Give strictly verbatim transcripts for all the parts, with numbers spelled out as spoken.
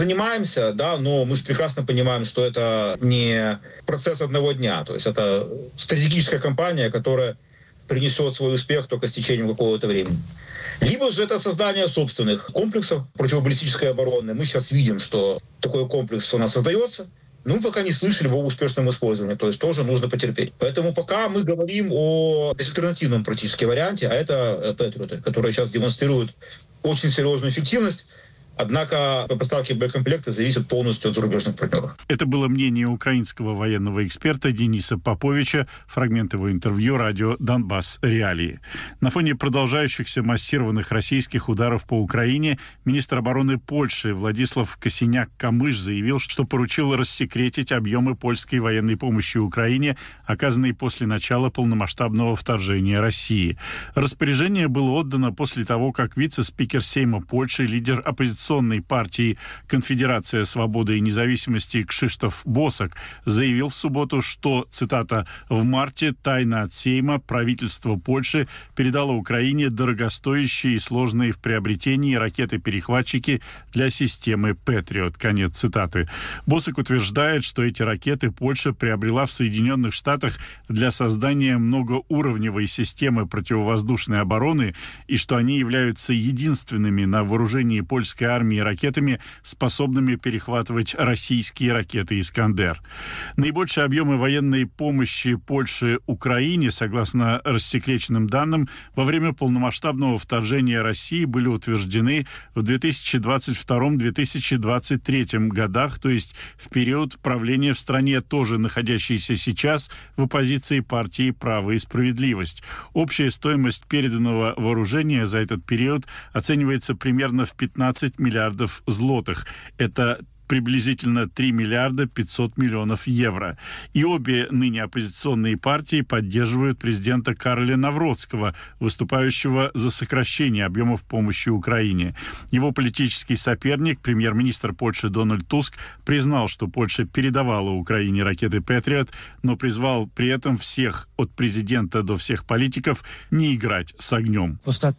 занимаемся, да, но мы же прекрасно понимаем, что это не процесс одного дня. То есть это стратегическая кампания, которая принесет свой успех только с течением какого-то времени. Либо же это создание собственных комплексов противобаллистической обороны. Мы сейчас видим, что такой комплекс у нас создается. Но мы пока не слышали его успешном использовании, то есть тоже нужно потерпеть. Поэтому пока мы говорим о безальтернативном практически варианте, а это Патриоты, которые сейчас демонстрируют очень серьезную эффективность. Однако поставки боекомплекта зависят полностью от зарубежных партнеров. Это было мнение украинского военного эксперта Дениса Поповича. Фрагмент его интервью радио «Донбасс. Реалии». На фоне продолжающихся массированных российских ударов по Украине министр обороны Польши Владислав Косиняк-Камыш заявил, что поручил рассекретить объемы польской военной помощи Украине, оказанной после начала полномасштабного вторжения России. Распоряжение было отдано после того, как вице-спикер Сейма Польши, лидер оппозиционной партии «Конфедерация свободы и независимости» Кшиштоф Босак заявил в субботу, что, цитата, «в марте тайно от Сейма правительство Польши передало Украине дорогостоящие и сложные в приобретении ракеты-перехватчики для системы Патриот». Конец цитаты. Босак утверждает, что эти ракеты Польша приобрела в Соединенных Штатах для создания многоуровневой системы противовоздушной обороны и что они являются единственными на вооружении польской армии ракетами, способными перехватывать российские ракеты «Искандер». Наибольшие объемы военной помощи Польши Украине, согласно рассекреченным данным, во время полномасштабного вторжения России были утверждены в две тысячи двадцать втором — две тысячи двадцать третьем годах, то есть в период правления в стране, тоже находящейся сейчас в оппозиции партии «Право и справедливость». Общая стоимость переданного вооружения за этот период оценивается примерно в пятнадцать миллиардов злотых. Это приблизительно три миллиарда пятьсот миллионов евро. И обе ныне оппозиционные партии поддерживают президента Кароля Навроцкого, выступающего за сокращение объемов помощи Украине. Его политический соперник, премьер-министр Польши Дональд Туск, признал, что Польша передавала Украине ракеты «Патриот», но призвал при этом всех, от президента до всех политиков, не играть с огнем.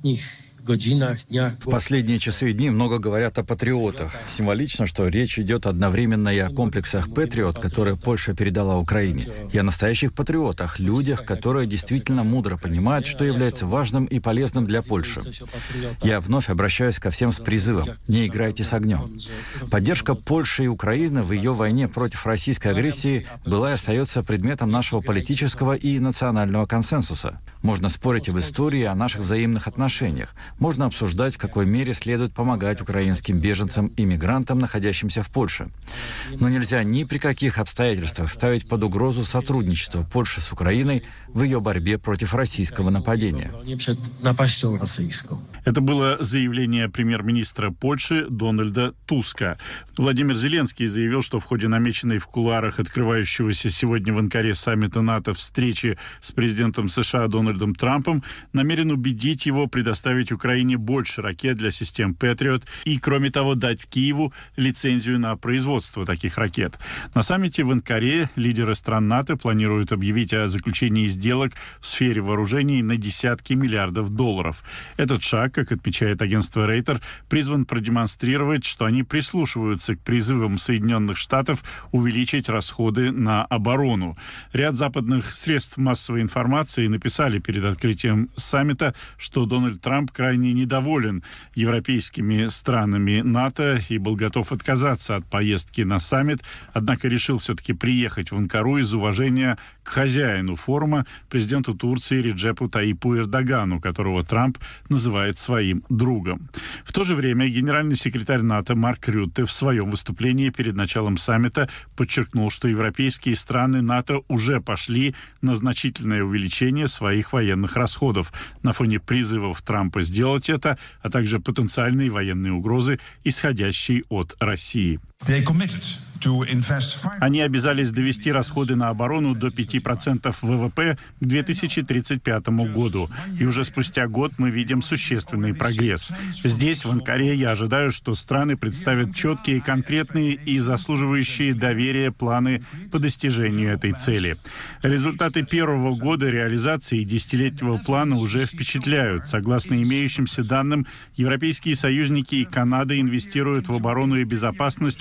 В последние часы и дни много говорят о патриотах. Символично, что речь идет одновременно и о комплексах «Патриот», которые Польша передала Украине, и о настоящих патриотах, людях, которые действительно мудро понимают, что является важным и полезным для Польши. Я вновь обращаюсь ко всем с призывом: не играйте с огнем. Поддержка Польши и Украины в ее войне против российской агрессии была и остается предметом нашего политического и национального консенсуса. Можно спорить об истории, о наших взаимных отношениях. Можно обсуждать, в какой мере следует помогать украинским беженцам и мигрантам, находящимся в Польше. Но нельзя ни при каких обстоятельствах ставить под угрозу сотрудничество Польши с Украиной в ее борьбе против российского нападения. Это было заявление премьер-министра Польши Дональда Туска. Владимир Зеленский заявил, что в ходе намеченной в кулуарах открывающегося сегодня в Анкаре саммита НАТО встречи с президентом США Дональдом Трампом намерен убедить его предоставить Украине больше ракет для систем «Патриот» и, кроме того, дать Киеву лицензию на производство таких ракет. На саммите в Анкаре лидеры стран НАТО планируют объявить о заключении сделок в сфере вооружений на десятки миллиардов долларов. Этот шаг, как отмечает агентство Рейтер, призван продемонстрировать, что они прислушиваются к призывам Соединенных Штатов увеличить расходы на оборону. Ряд западных средств массовой информации написали перед открытием саммита, что Дональд Трамп крайне недоволен европейскими странами НАТО и был готов отказаться от поездки на саммит, однако решил все-таки приехать в Анкару из уважения к хозяину форума, президенту Турции Реджепу Таипу Эрдогану, которого Трамп называет своим другом. В то же время генеральный секретарь НАТО Марк Рютте в своем выступлении перед началом саммита подчеркнул, что европейские страны НАТО уже пошли на значительное увеличение своих военных расходов на фоне призывов Трампа сделать это, а также потенциальные военные угрозы, исходящие от России. Они обязались довести расходы на оборону до пяти процентов ВВП к две тысячи тридцать пятому году. И уже спустя год мы видим существенный прогресс. Здесь, в Анкаре, я ожидаю, что страны представят четкие, конкретные и заслуживающие доверия планы по достижению этой цели. Результаты первого года реализации десятилетнего плана уже впечатляют. Согласно имеющимся данным, европейские союзники и Канада инвестируют в оборону и безопасность